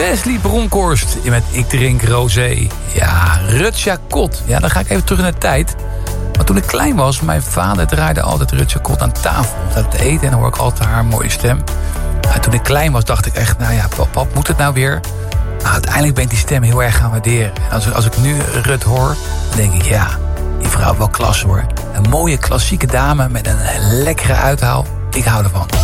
Wesley Bronkhorst met Ik drink rosé. Ja, Rut Kot. Ja, dan ga ik even terug in de tijd. Maar toen ik klein was, mijn vader draaide altijd Rut Kot aan tafel. Om te eten en dan hoor ik altijd haar mooie stem. En toen ik klein was, dacht ik echt, nou ja, pap, moet het nou weer? Nou, uiteindelijk ben ik die stem heel erg gaan waarderen. En als ik nu Rut hoor, dan denk ik, ja, die vrouw heeft wel klasse hoor. Een mooie klassieke dame met een lekkere uithaal. Ik hou ervan.